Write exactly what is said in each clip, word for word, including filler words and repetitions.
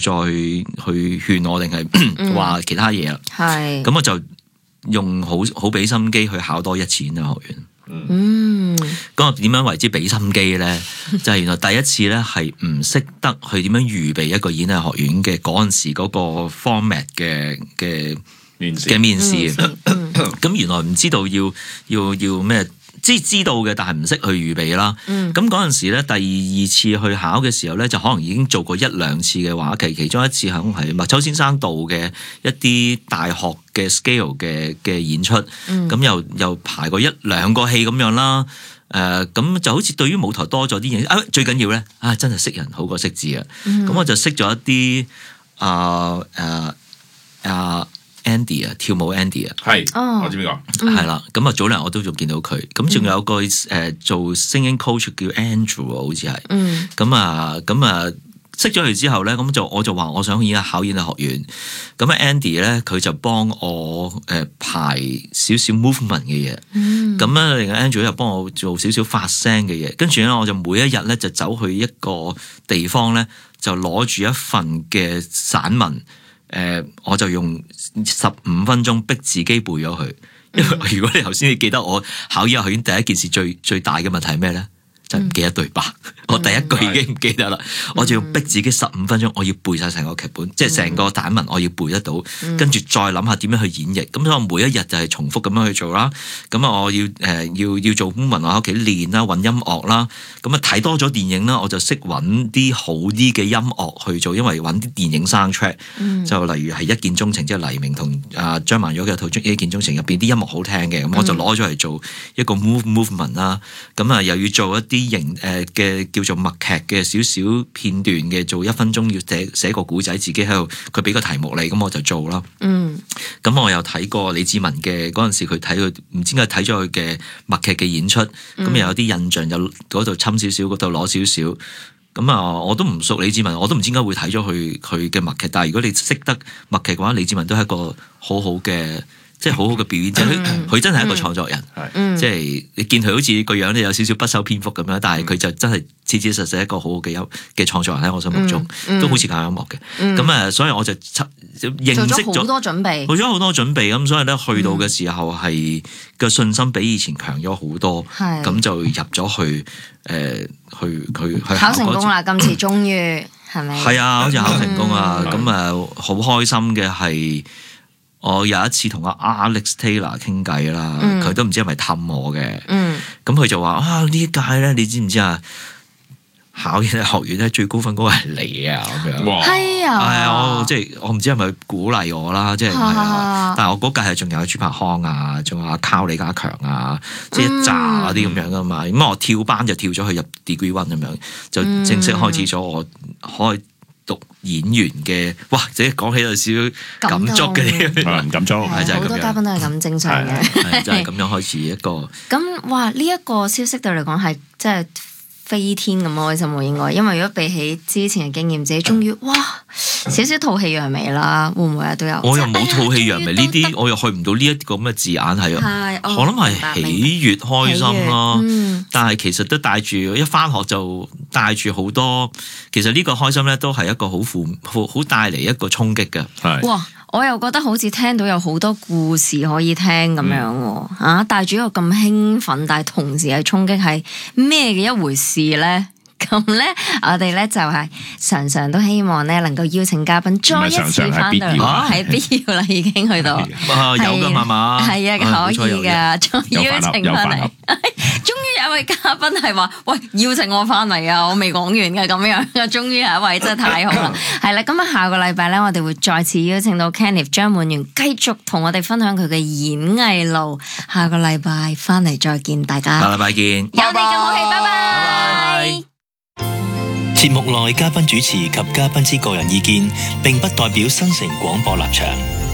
再去勸我，定係話其他嘢啦。係咁、嗯、我就用好好俾心機去考多一次演藝學院。嗯，咁我點樣為之俾心機咧？就係、是、原來第一次咧係唔識得去點樣預備一個演藝學院嘅嗰陣時嗰個 format 嘅嘅嘅面試。咁、嗯嗯、原來唔知道要要要咩？即係知道嘅，但係唔識去預備啦。咁嗰陣時咧，第二次去考嘅時候咧，就可能已經做過一兩次嘅話劇，其中一次可能係麥秋先生導嘅一啲大學嘅 scale 嘅嘅演出，咁、嗯、又又排過一兩個戲咁樣啦。誒、呃，咁就好似對於舞台多咗啲嘢。啊，最緊要咧，啊，真係識人好過識字啊。咁、嗯、我就識咗一啲啊誒啊。Andy 啊，跳舞 Andy 啊， 係，我知邊個， 係啦，咁啊早兩日我都仲見到佢，咁仲有個誒、呃、做 singing coach 叫 Andrew 好似係，咁啊咁啊識咗佢之後咧，咁就我就話我想演下考演藝學院，咁啊 Andy 咧佢就幫我誒、呃、排少少 movement 嘅嘢，咁啊另外 Andrew 又幫我做少少發聲嘅嘢，跟住咧我就每一日咧就走去一個地方咧，就攞住一份嘅散文。誒、呃，我就用十五分鐘逼自己背咗佢，因為如果你頭先你記得我考演藝學院第一件事最最大嘅問題係咩咧？就唔記得對白，嗯、我第一句已經唔記得啦，嗯、我就要逼自己十五分鐘，我要背晒成個劇本，嗯、即係成個散文我要背得到，跟住、嗯、再諗下點樣去演繹。咁所以我每一日就係重複咁樣去做啦。咁啊，我要誒、呃、要要做公文，我喺屋企練啦，揾音樂啦。咁啊睇多咗電影啦，我就識揾啲好啲嘅音樂去做，因為揾啲電影 soundtrack，、嗯、就例如係一見鍾情，即係黎明同啊張曼玉嘅套《一見鍾情》入邊啲音樂好聽嘅，咁我就攞咗嚟做一個 move movement 啦。咁啊又要做一啲型誒嘅叫做默劇嘅少少片段嘅，做一分鐘要寫寫個古仔，自己喺度佢俾個題目你，咁我就做啦。嗯，咁我又睇過李志文嘅嗰陣時，佢睇佢唔知點解睇咗佢嘅默劇嘅演出，咁、嗯、又有啲印象，就嗰度侵少少，嗰度攞少少。咁啊，我都唔熟李志文，我都唔知點解會睇咗佢佢嘅默劇。但係如果你識得默劇嘅話，李志文都係一個好好嘅。即係好好嘅表演者，佢、嗯、真係一個創作人，嗯、即係你見佢好似個樣咧有少少不修邊幅咁樣，但係佢就真係切切實實一個好好嘅音嘅創作人喺我心目中，嗯嗯、都好似搞音樂嘅。咁啊、嗯，所以我就認識咗好多準備，做咗好多準備咁，所以咧去到嘅時候係個信心比以前強咗好多，咁、嗯、就入咗去誒、呃、去去去考成功啦！今次終於係咪？ 係啊，好似考成功啊！咁啊好開心嘅係。我有一次同阿 Alex Taylor 傾偈啦，佢、嗯、都唔知係咪氹我嘅，咁佢、嗯、就話啊呢一屆咧，你知唔知啊？考演藝學院咧最高分嗰個係你啊咁樣， 係啊， 係啊，我即係我唔知係咪鼓勵我啦，即係，但係我嗰屆係仲有朱柏康啊，仲有阿 Carl 李家強啊，即係一紮嗰啲咁樣噶嘛，咁、嗯、我跳班就跳咗去入 Degree One 咁樣，就正式開始咗我開。讀演員嘅，哇！即係講起有少少感觸嘅啲， 唔感觸， 係就係咁樣。好多嘉賓都係咁正常嘅， 就係咁樣開始一個。 咁哇！呢一個消息對你嚟講係即係飛天咁開心喎，應該，因為如果比起之前嘅經驗，自己終於哇少少吐氣揚眉啦，會唔會啊都有？ 我又冇吐氣揚眉呢啲，我又去唔到呢一個咁嘅字眼係，我諗係喜悅開心咯。嗯、但係其實都帶住一返學就帶住好多，其實呢個開心咧都係一個好負好好帶嚟一個衝擊嘅。係哇！我又覺得好似聽到有好多故事可以聽咁樣喎，嗯、啊！帶住一個咁興奮，但係同時係衝擊係咩嘅一回事咧？咁咧，我哋咧就係常常都希望咧能夠邀請嘉賓再一次翻到嚟，係必要啦，已經去到。 有噶嘛嘛？ 係啊，可以噶，再邀請翻嚟。終於有一位嘉賓係話：喂，邀請我翻嚟啊！我未講完嘅咁樣，終於有一位真係太好啦。係啦，咁啊，下個禮拜咧，我哋會再次邀請到 Kenneth 張滿源繼續同我哋分享佢嘅演藝路。下個禮拜翻嚟再見大家。 下禮拜見。 有你咁好戲，拜拜。 節目內嘉賓主持及嘉賓之個人意見，並不代表新城廣播立場。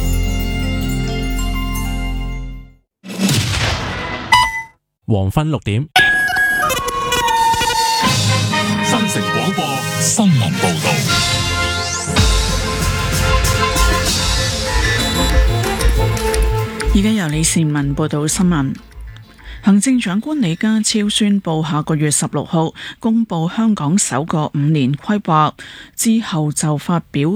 黃昏六點， 新城廣播新聞報道。 而家由李善文報道新聞。行政長官李家超宣布，下個月十六號公布香港首個五年規劃之後，就發表